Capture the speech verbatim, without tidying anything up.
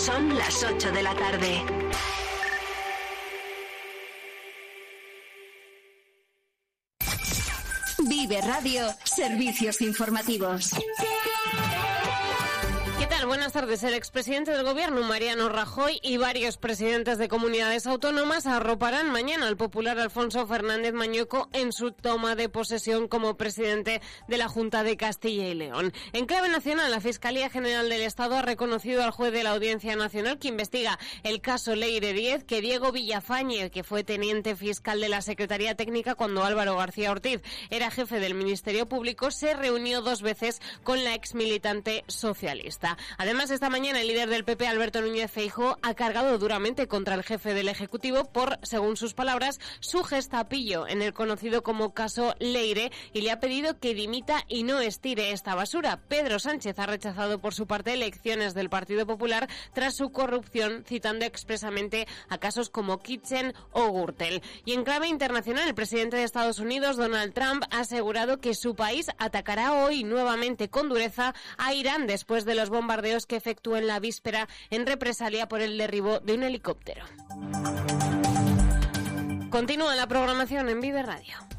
Son las ocho de la tarde. Vive Radio, servicios informativos. ¿Qué tal? Buenas tardes. El expresidente del Gobierno, Mariano Rajoy, y varios presidentes de comunidades autónomas arroparán mañana al popular Alfonso Fernández Mañueco en su toma de posesión como presidente de la Junta de Castilla y León. En clave nacional, la Fiscalía General del Estado ha reconocido al juez de la Audiencia Nacional que investiga el caso Leire diez que Diego Villafañe, que fue teniente fiscal de la Secretaría Técnica cuando Álvaro García Ortiz era jefe del Ministerio Público, se reunió dos veces con la exmilitante socialista. Además, esta mañana el líder del P P, Alberto Núñez Feijóo, ha cargado duramente contra el jefe del Ejecutivo por, según sus palabras, su gestapillo en el conocido como caso Leire y le ha pedido que dimita y no estire esta basura. Pedro Sánchez ha rechazado por su parte elecciones del Partido Popular tras su corrupción, citando expresamente a casos como Kitchen o Gürtel. Y en clave internacional, el presidente de Estados Unidos, Donald Trump, ha asegurado que su país atacará hoy nuevamente con dureza a Irán después de los bombardeos que efectuó en la víspera en represalia por el derribo de un helicóptero. Continúa la programación en Vive Radio.